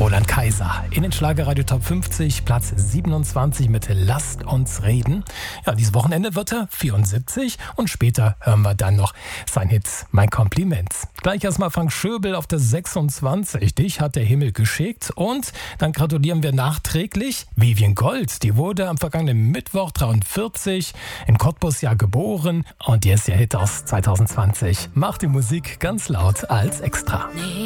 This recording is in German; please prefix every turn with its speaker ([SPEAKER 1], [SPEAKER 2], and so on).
[SPEAKER 1] Roland Kaiser in den Schlagerradio Top 50, Platz 27 mit Lasst uns reden. Ja, dieses Wochenende wird er 74 und später hören wir dann noch sein Hit Mein Kompliment. Gleich erstmal Frank Schöbel auf der 26. Dich hat der Himmel geschickt und dann gratulieren wir nachträglich Vivien Gold. Die wurde am vergangenen Mittwoch 43 in Cottbus ja geboren und hier ist ihr Hit aus 2020. Macht die Musik ganz laut als Extra.